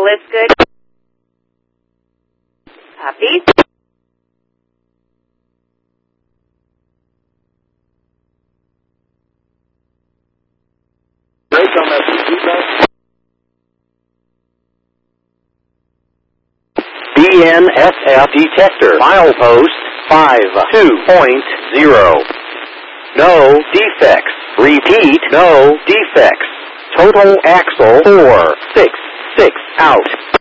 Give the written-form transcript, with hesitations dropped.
All is good. Copy. Break on that feedback. BNSF detector. Milepost 52.0. No defects. Repeat, no defects. Total axle 466 out.